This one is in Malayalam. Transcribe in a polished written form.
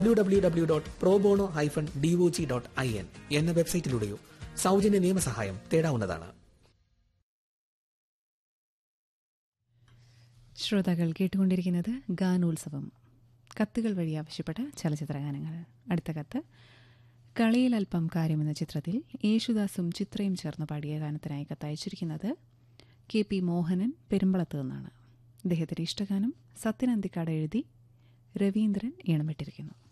www.probono-doc.in എന്ന വെബ്സൈറ്റിലൂടെയോ സൗജന്യ നിയമസഹായം തേടാവുന്നതാണ്. ശ്രോതാക്കൾ കേട്ടുകൊണ്ടിരിക്കുന്നത് ഗാനോത്സവം. കത്തുകൾ വഴി ആവശ്യപ്പെട്ട ചലച്ചിത്ര ഗാനങ്ങൾ. അടുത്ത കത്ത് കളിയിൽ അല്പം കാര്യമെന്ന ചിത്രത്തിൽ യേശുദാസും ചിത്രയും ചേർന്ന് പാടിയ ഗാനത്തിനായി കത്തയച്ചിരിക്കുന്നത് KP മോഹനൻ പെരുമ്പളത്ത് നിന്നാണ്. അദ്ദേഹത്തിന്റെ ഇഷ്ടഗാനം സത്യനന്ദിക്കാട് എഴുതി രവീന്ദ്രൻ ഈണമിട്ടിരിക്കുന്നു.